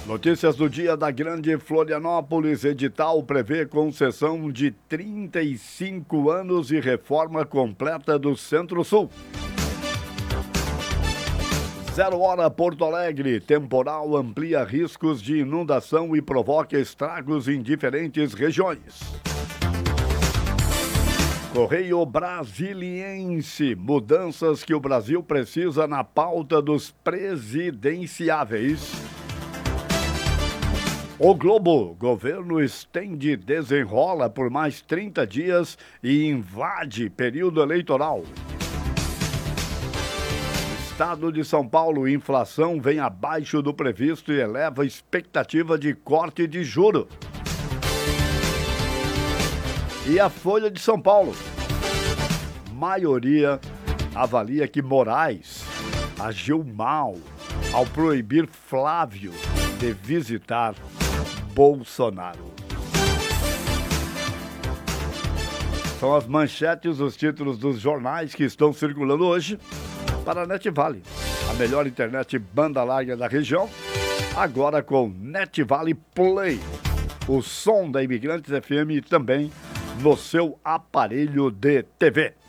Notícias do dia da Grande Florianópolis. Edital prevê concessão de 35 anos e reforma completa do Centro-Sul. 0 hora Porto Alegre. Temporal amplia riscos de inundação e provoca estragos em diferentes regiões. Correio Brasiliense. Mudanças que o Brasil precisa na pauta dos presidenciáveis. O Globo. Governo estende desenrola por mais 30 dias e invade período eleitoral. Estado de São Paulo. Inflação vem abaixo do previsto e eleva a expectativa de corte de juro. E a Folha de São Paulo. Maioria avalia que Moraes agiu mal ao proibir Flávio de visitar Bolsonaro. São as manchetes, os títulos dos jornais que estão circulando hoje para a NetVale, a melhor internet banda larga da região, agora com NetVale Play, o som da Imigrantes FM e também no seu aparelho de TV.